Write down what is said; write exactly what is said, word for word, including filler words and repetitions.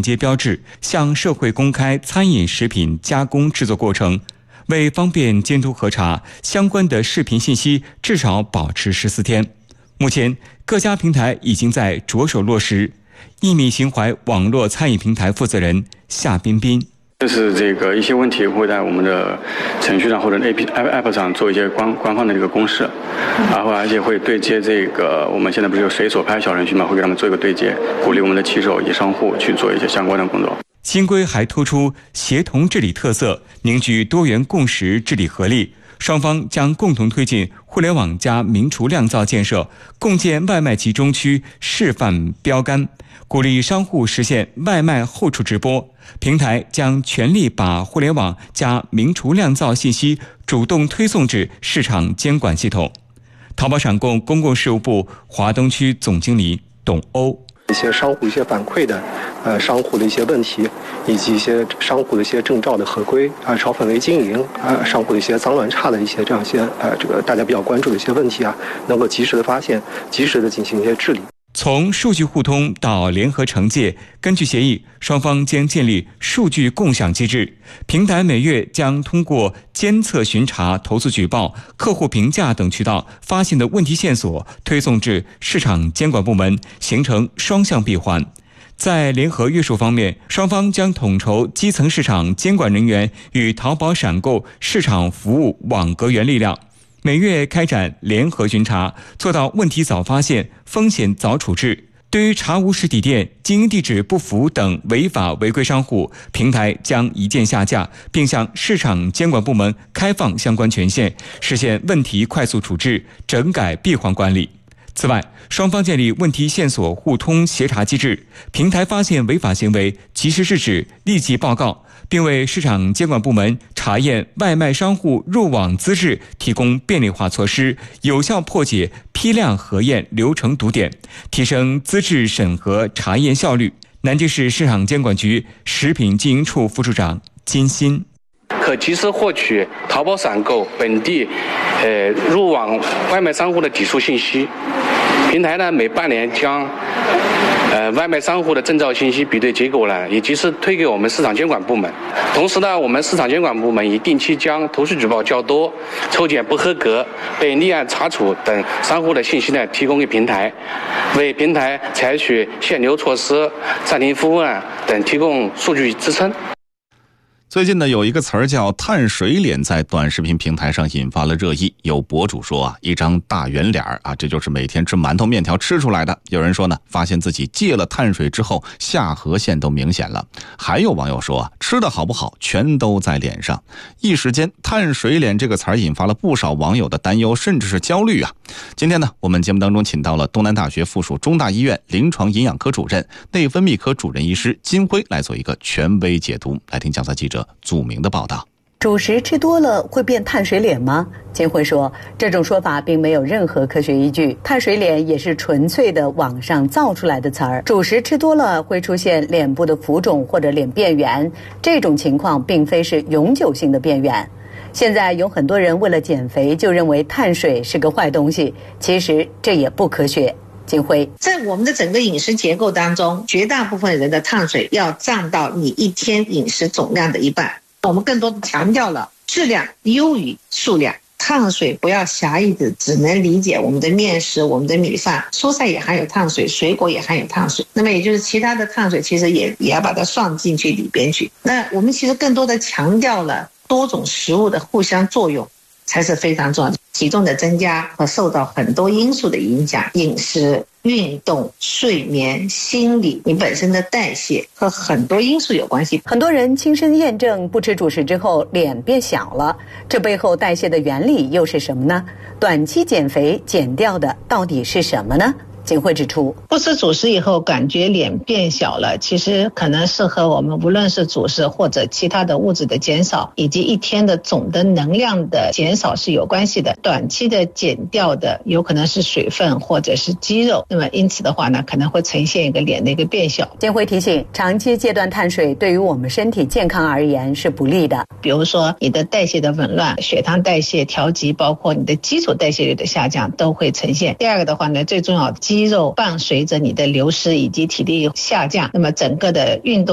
接标志，向社会公开餐饮食品加工制作过程。为方便监督核查，相关的视频信息至少保持十四天。目前，各家平台已经在着手落实。一米情怀网络餐饮平台负责人夏彬彬。 这是这个一些问题会在我们的程序上或者 A P P App 上做一些官官方的这个公示，然后而且会对接这个我们现在不是有随手拍小程序嘛，会给他们做一个对接，鼓励我们的骑手以及商户去做一些相关的工作。 新规还突出协同治理特色，凝聚多元共识治理合力。双方将共同推进互联网加名厨酿造建设，共建外卖集中区示范标杆，鼓励商户实现外卖后厨直播。平台将全力把互联网加名厨酿造信息主动推送至市场监管系统。淘宝闪购公共事务部华东区总经理董欧。 一些商户一些反馈的，呃，商户的一些问题，以及一些商户的一些证照的合规啊、炒粉为经营啊、商户的一些脏乱差的一些这样一些呃，这个大家比较关注的一些问题啊，能够及时的发现，及时的进行一些治理。 从数据互通到联合惩戒，根据协议，双方将建立数据共享机制。平台每月将通过监测、巡查、投诉举报、客户评价等渠道发现的问题线索，推送至市场监管部门，形成双向闭环。在联合约束方面，双方将统筹基层市场监管人员与淘宝闪购市场服务网格员力量，每月开展联合巡查，做到问题早发现、风险早处置。对于查无实体店、经营地址不符等违法违规商户，平台将一键下架，并向市场监管部门开放相关权限，实现问题快速处置、整改闭环管理。此外，双方建立问题线索互通协查机制，平台发现违法行为及时制止，立即报告，并为市场监管部门查验外卖商户入网资质提供便利化措施，有效破解批量核验流程堵点，提升资质审核查验效率。南京市市场监管局食品经营处副处长金鑫。 可及时获取淘宝闪购本地呃入网外卖商户的底数信息。平台呢每半年将呃外卖商户的证照信息比对结果呢也及时推给我们市场监管部门。同时呢，我们市场监管部门也定期将投诉举报较多、抽检不合格、被立案查处等商户的信息呢提供给平台，为平台采取限流措施、暂停服务案等提供数据支撑。 最近呢，有一个词儿叫碳水脸，在短视频平台上引发了热议。有博主说啊，一张大圆脸啊，这就是每天吃馒头面条吃出来的。有人说呢，发现自己戒了碳水之后，下颌线都明显了。还有网友说啊，吃的好不好，全都在脸上。一时间，碳水脸这个词儿引发了不少网友的担忧，甚至是焦虑啊。今天呢，我们节目当中请到了东南大学附属中大医院临床营养科主任、内分泌科主任医师金辉来做一个权威解读。来听讲座记者祖明的报道。 主食吃多了会变碳水脸吗？金辉说，这种说法并没有任何科学依据，碳水脸也是纯粹的网上造出来的词儿。主食吃多了会出现脸部的浮肿或者脸变圆，这种情况并非是永久性的变圆。现在有很多人为了减肥就认为碳水是个坏东西，其实这也不科学。金辉， 在我们的整个饮食结构当中，绝大部分人的碳水要占到你一天饮食总量的一半。我们更多的强调了质量优于数量，碳水不要狭义的只能理解我们的面食、我们的米饭，蔬菜也含有碳水，水果也含有碳水，那么也就是其他的碳水其实也也要把它算进去里边去。那我们其实更多的强调了多种食物的互相作用才是非常重要的。体重的增加和受到很多因素的影响，饮食、运动、睡眠、心理，你本身的代谢和很多因素有关系。 很多人亲身验证不吃主食之后脸变小了，这背后代谢的原理又是什么呢？短期减肥减掉的到底是什么呢？金辉指出， 不吃主食以后感觉脸变小了，其实可能是和我们无论是主食或者其他的物质的减少，以及一天的总的能量的减少是有关系的。短期的减掉的有可能是水分或者是肌肉，那么因此的话呢，可能会呈现一个脸的一个变小。 金辉提醒，长期戒断碳水对于我们身体健康而言是不利的， 比如说你的代谢的紊乱、血糖代谢调节，包括你的基础代谢率的下降都会呈现。第二个的话呢，最重要的肌肉伴随着你的流失以及体力下降，那么整个的运动